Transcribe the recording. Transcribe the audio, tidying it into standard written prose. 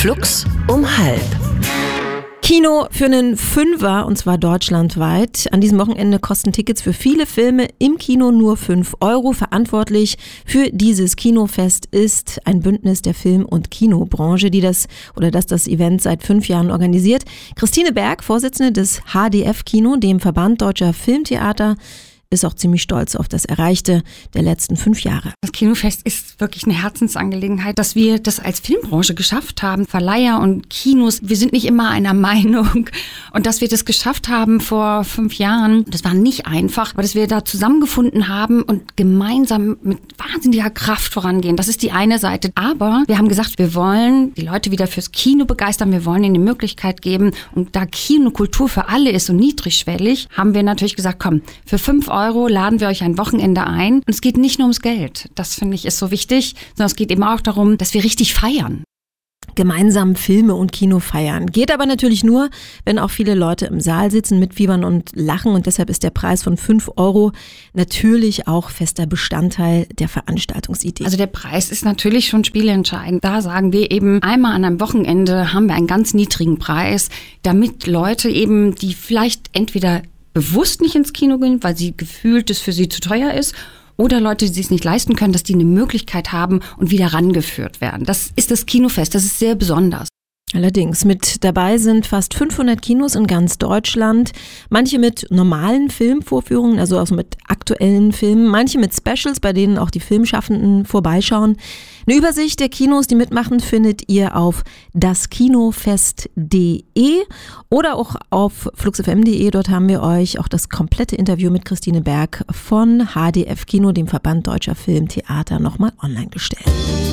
Flux um 12:30. Kino für einen Fünfer, und zwar deutschlandweit. An diesem Wochenende kosten Tickets für viele Filme im Kino nur 5 Euro. Verantwortlich für dieses Kinofest ist ein Bündnis der Film- und Kinobranche, das das Event seit 5 Jahren organisiert. Christine Berg, Vorsitzende des HDF-Kino, dem Verband Deutscher Filmtheater, ist auch ziemlich stolz auf das Erreichte der letzten 5 Jahre. Das Kinofest ist wirklich eine Herzensangelegenheit, dass wir das als Filmbranche geschafft haben. Verleiher und Kinos, wir sind nicht immer einer Meinung. Und dass wir das geschafft haben vor 5 Jahren, das war nicht einfach, aber dass wir da zusammengefunden haben und gemeinsam mit wahnsinniger Kraft vorangehen. Das ist die eine Seite. Aber wir haben gesagt, wir wollen die Leute wieder fürs Kino begeistern. Wir wollen ihnen die Möglichkeit geben. Und da Kinokultur für alle ist und niedrigschwellig, haben wir natürlich gesagt, komm, für 5 Euro laden wir euch ein Wochenende ein. Und es geht nicht nur ums Geld. Das finde ich ist so wichtig, sondern es geht eben auch darum, dass wir richtig feiern. Gemeinsam Filme und Kino feiern. Geht aber natürlich nur, wenn auch viele Leute im Saal sitzen, mitfiebern und lachen. Und deshalb ist der Preis von 5 Euro natürlich auch fester Bestandteil der Veranstaltungsidee. Also der Preis ist natürlich schon spielentscheidend. Da sagen wir eben, einmal an einem Wochenende haben wir einen ganz niedrigen Preis, damit Leute eben, die vielleicht entweder bewusst nicht ins Kino gehen, weil sie gefühlt es für sie zu teuer ist, oder Leute, die es nicht leisten können, dass die eine Möglichkeit haben und wieder rangeführt werden. Das ist das Kinofest, das ist sehr besonders. Allerdings, mit dabei sind fast 500 Kinos in ganz Deutschland, manche mit normalen Filmvorführungen, also auch mit aktuellen Filmen, manche mit Specials, bei denen auch die Filmschaffenden vorbeischauen. Eine Übersicht der Kinos, die mitmachen, findet ihr auf daskinofest.de oder auch auf fluxfm.de. Dort haben wir euch auch das komplette Interview mit Christine Berg von HDF Kino, dem Verband Deutscher Filmtheater, nochmal online gestellt.